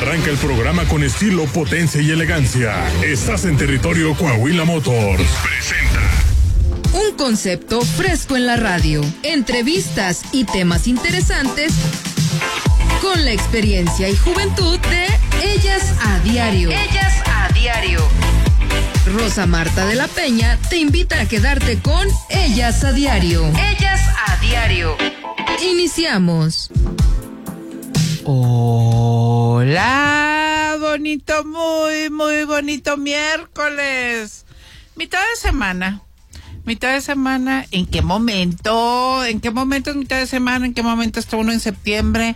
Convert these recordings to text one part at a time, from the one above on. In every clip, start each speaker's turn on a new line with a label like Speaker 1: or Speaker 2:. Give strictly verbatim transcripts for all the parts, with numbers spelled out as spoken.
Speaker 1: Arranca el programa con estilo, potencia y elegancia. Estás en territorio Coahuila Motors. Presenta
Speaker 2: un concepto fresco en la radio. Entrevistas y temas interesantes con la experiencia y juventud de Ellas a Diario. Ellas a Diario. Rosa Marta de la Peña te invita a quedarte con Ellas a Diario. Ellas a Diario. Iniciamos.
Speaker 3: Hola, bonito, muy, muy bonito miércoles. Mitad de semana. Mitad de semana, ¿en qué momento? ¿En qué momento es mitad de semana? ¿En qué momento está uno en septiembre?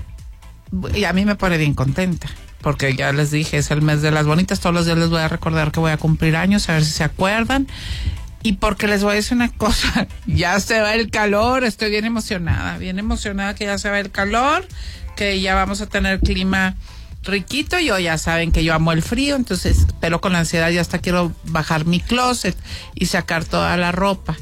Speaker 3: Y a mí me pone bien contenta, porque ya les dije, es el mes de las bonitas. Todos los días les voy a recordar que voy a cumplir años, a ver si se acuerdan. Y porque les voy a decir una cosa, ya se va el calor, estoy bien emocionada, bien emocionada que ya se va el calor, que ya vamos a tener clima riquito. Yo ya saben que yo amo el frío, entonces, pero con la ansiedad ya hasta quiero bajar mi closet y sacar toda la ropa.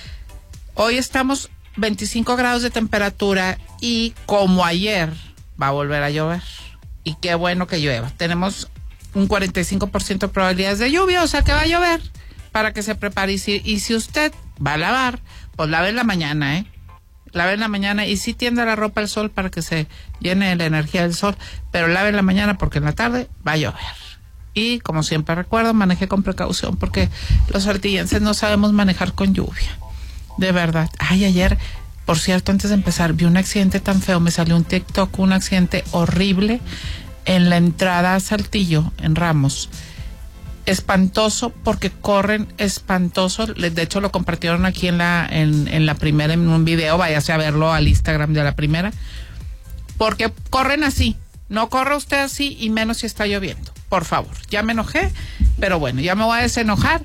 Speaker 3: Hoy estamos veinticinco grados de temperatura y como ayer va a volver a llover. Y qué bueno que llueva. Tenemos un cuarenta y cinco por ciento de probabilidades de lluvia, o sea que va a llover, para que se prepare. Y si, y si usted va a lavar, pues lave en la mañana, ¿eh? Lave en la mañana y sí tienda la ropa al sol para que se llene la energía del sol, pero lave en la mañana porque en la tarde va a llover. Y como siempre recuerdo, maneje con precaución porque los saltillenses no sabemos manejar con lluvia. De verdad. Ay, ayer, por cierto, antes de empezar, vi un accidente tan feo, me salió un TikTok, un accidente horrible en la entrada a Saltillo, en Ramos. Espantoso, porque corren espantoso. De hecho lo compartieron aquí en la en, en la primera, en un video, váyase a verlo al Instagram de la primera, porque corren así. No corra usted así, y menos si está lloviendo, por favor. Ya me enojé, pero bueno, ya me voy a desenojar.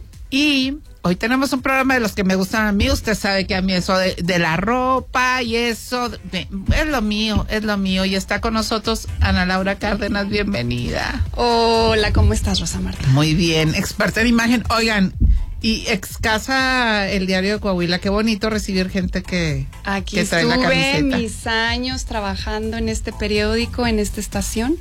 Speaker 3: Y hoy tenemos un programa de los que me gustan a mí. Usted sabe que a mí eso de, de la ropa y eso de, es lo mío, es lo mío. Y está con nosotros Ana Laura Cárdenas, bienvenida.
Speaker 4: Hola, ¿cómo estás, Rosa Marta?
Speaker 3: Muy bien, experta en imagen. Oigan, y ex casa El Diario de Coahuila, qué bonito recibir gente que,
Speaker 4: Aquí
Speaker 3: que trae la camiseta.
Speaker 4: estuve mis años trabajando en este periódico, en esta estación.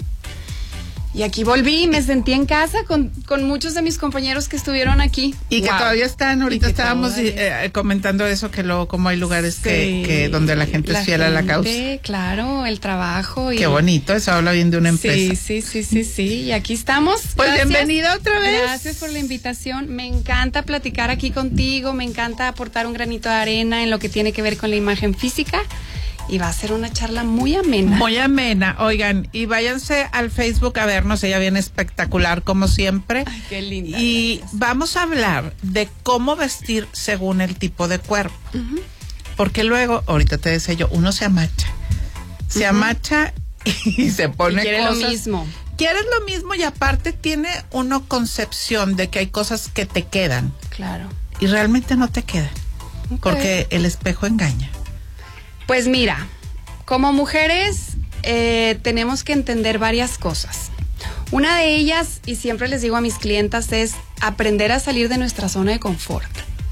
Speaker 4: Y aquí volví, me sentí en casa con, con muchos de mis compañeros que estuvieron aquí.
Speaker 3: Y wow. Que todavía están, ahorita estábamos eh, comentando eso, que luego como hay lugares sí, que, que donde la gente la es fiel gente, a la causa.
Speaker 4: Claro, el trabajo. Y...
Speaker 3: Qué bonito, eso habla bien de una empresa.
Speaker 4: Sí, sí, sí, sí, sí, y aquí estamos.
Speaker 3: Pues gracias, bienvenida otra vez.
Speaker 4: Gracias por la invitación, me encanta platicar aquí contigo, me encanta aportar un granito de arena en lo que tiene que ver con la imagen física. Y va a ser una charla muy amena.
Speaker 3: Muy amena, oigan, y váyanse al Facebook a vernos, ella viene espectacular como siempre.
Speaker 4: Ay, qué linda.
Speaker 3: Y
Speaker 4: gracias.
Speaker 3: Vamos a hablar de cómo vestir según el tipo de cuerpo. Uh-huh. Porque luego, ahorita te decía yo, uno se amacha. Se uh-huh. amacha y se pone
Speaker 4: y quiere
Speaker 3: cosas.
Speaker 4: lo mismo.
Speaker 3: Quieres lo mismo y aparte tiene uno concepción de que hay cosas que te quedan.
Speaker 4: Claro.
Speaker 3: Y realmente no te quedan. Okay. Porque el espejo engaña.
Speaker 4: Pues mira, como mujeres eh, tenemos que entender varias cosas. Una de ellas, y siempre les digo a mis clientas, es aprender a salir de nuestra zona de confort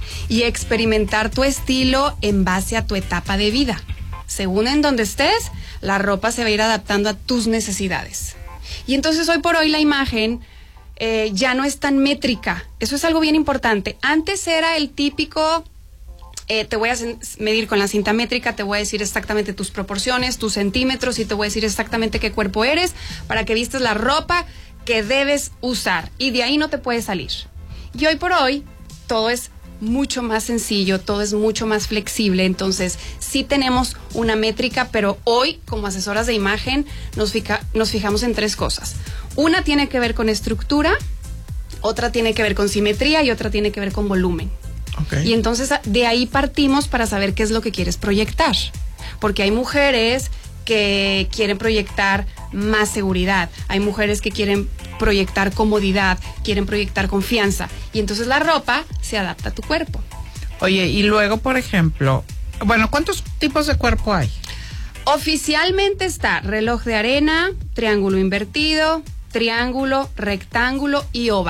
Speaker 4: y experimentar tu estilo en base a tu etapa de vida. Según en donde estés, la ropa se va a ir adaptando a tus necesidades. Y entonces hoy por hoy la imagen eh, ya no es tan métrica. Eso es algo bien importante. Antes era el típico... Eh, te voy a medir con la cinta métrica, te voy a decir exactamente tus proporciones, tus centímetros, y te voy a decir exactamente qué cuerpo eres para que vistas la ropa que debes usar, y de ahí no te puedes salir. Y hoy por hoy todo es mucho más sencillo, todo es mucho más flexible. Entonces sí tenemos una métrica, pero hoy como asesoras de imagen nos, fija, nos fijamos en tres cosas. Una tiene que ver con estructura, otra tiene que ver con simetría y otra tiene que ver con volumen. Okay. Y entonces de ahí partimos para saber qué es lo que quieres proyectar, porque hay mujeres que quieren proyectar más seguridad, hay mujeres que quieren proyectar comodidad, quieren proyectar confianza, y entonces la ropa se adapta a tu cuerpo.
Speaker 3: Oye, y luego, por ejemplo, bueno, ¿cuántos tipos de cuerpo hay?
Speaker 4: Oficialmente está reloj de arena, triángulo invertido, triángulo, rectángulo y oval.